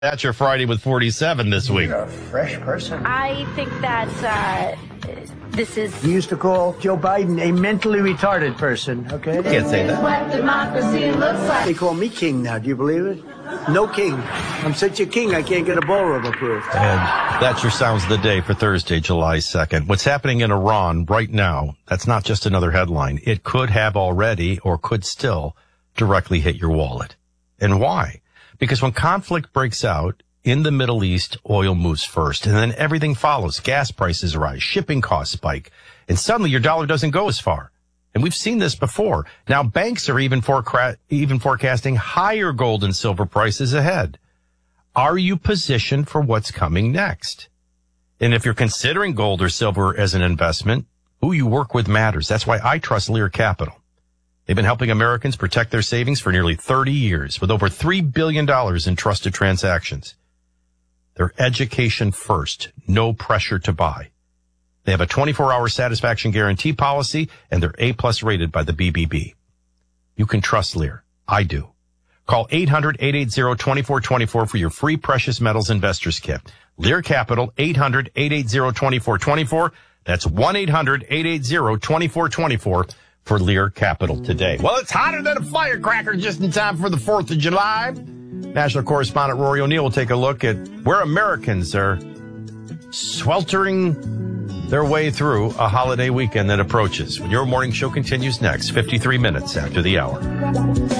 That's your Friday with 47 this week. You're a fresh person. I think that this is... You used to call Joe Biden a mentally retarded person, okay? You can't say that. what democracy looks like. They call me king now. Do you believe it? No king. I'm such a king, I can't get a ballroom approved. And that's your Sounds of the Day for Thursday, July 2nd. What's happening in Iran right now, that's not just another headline. It could have already or could still directly hit your wallet. And why? Because when conflict breaks out in the Middle East, oil moves first, and then everything follows. Gas prices rise, shipping costs spike, and suddenly your dollar doesn't go as far. And we've seen this before. Now banks are even forecasting higher gold and silver prices ahead. Are you positioned for what's coming next? And if you're considering gold or silver as an investment, who you work with matters. That's why I trust Lear Capital. They've been helping Americans protect their savings for nearly 30 years with over $3 billion in trusted transactions. They're education first, no pressure to buy. They have a 24-hour satisfaction guarantee policy, and they're A-plus rated by the BBB. You can trust Lear. I do. Call 800-880-2424 for your free precious metals investors kit. Lear Capital, 800-880-2424. That's 1-800-880-2424 for Lear Capital today. Well, it's hotter than a firecracker just in time for the 4th of July. National correspondent Rory O'Neill will take a look at where Americans are sweltering their way through a holiday weekend that approaches. When your morning show continues next, 53 minutes after the hour.